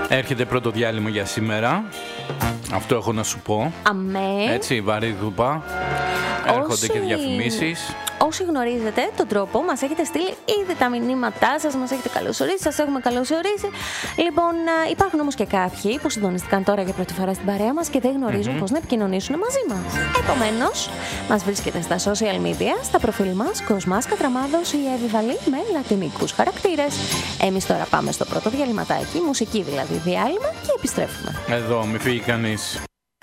Έρχεται πρώτο διάλειμμα για σήμερα. Αυτό έχω να σου πω. Αμέ. Έτσι, βαρύ δούπα. Έρχονται και διαφημίσεις. Όσοι γνωρίζετε τον τρόπο, μας έχετε στείλει ήδη τα μηνύματά σας, μας έχετε καλωσορίσει, σας έχουμε καλωσορίσει. Λοιπόν, υπάρχουν όμως και κάποιοι που συντονίστηκαν τώρα για πρώτη φορά στην παρέα μας και δεν γνωρίζουν πώς να επικοινωνήσουν μαζί μας. Επομένως, μας βρίσκεται στα social media, στα προφίλ μας, Κοσμάς Κατραμάδος ή Εύη με λατινικούς χαρακτήρες. Εμείς τώρα πάμε στο πρώτο διαλυματάκι, μουσική δηλαδή διάλειμμα και επιστρέφουμε. Εδώ, μη φύγει κανείς.